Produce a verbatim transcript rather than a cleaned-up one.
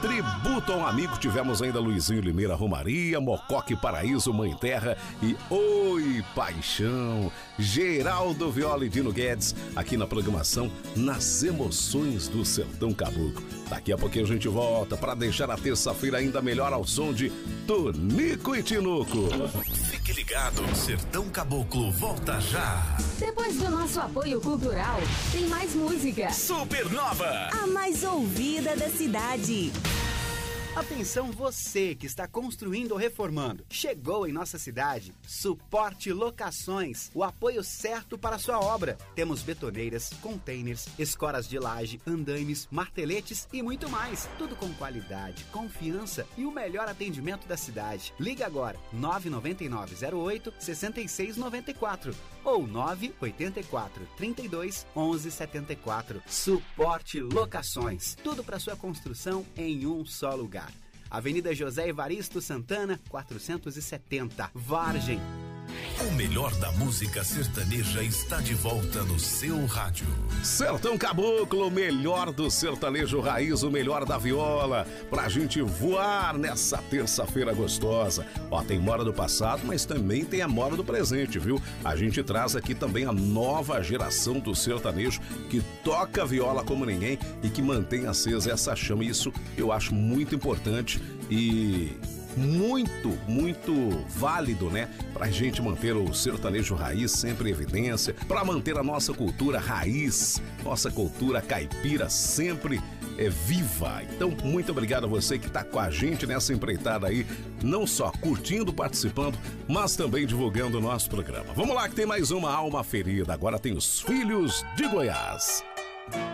Tributo a um amigo, tivemos ainda Luizinho Limeira, Romaria, Mocoque Paraíso, Mãe Terra e Oi Paixão. Geraldo Viola e Dino Guedes aqui na programação Nas Emoções do Sertão Caboclo. Daqui a pouquinho a gente volta para deixar a terça-feira ainda melhor ao som de Tonico e Tinoco. Fique ligado, Sertão Caboclo volta já. Depois do nosso apoio cultural, tem mais música. Supernova, a mais ouvida da cidade. Atenção você que está construindo ou reformando. Chegou em nossa cidade Suporte Locações, o apoio certo para a sua obra. Temos betoneiras, containers, escoras de laje, andaimes, marteletes e muito mais. Tudo com qualidade, confiança e o melhor atendimento da cidade. Liga agora nove nove nove zero oito seis seis nove quatro ou nove oito quatro, trinta e dois, onze setenta e quatro. Suporte Locações. Tudo para sua construção em um só lugar. Avenida José Evaristo Santana, quatrocentos e setenta, Vargem. O melhor da música sertaneja está de volta no seu rádio. Sertão Caboclo, o melhor do sertanejo raiz, o melhor da viola, pra gente voar nessa terça-feira gostosa. Ó, tem moda do passado, mas também tem a moda do presente, viu? A gente traz aqui também a nova geração do sertanejo que toca viola como ninguém e que mantém acesa essa chama. Isso eu acho muito importante e muito, muito válido, né? Pra gente manter o sertanejo raiz sempre em evidência, pra manter a nossa cultura raiz, nossa cultura caipira sempre é viva. Então, muito obrigado a você que tá com a gente nessa empreitada aí, não só curtindo, participando, mas também divulgando o nosso programa. Vamos lá que tem mais uma alma ferida. Agora tem os Filhos de Goiás.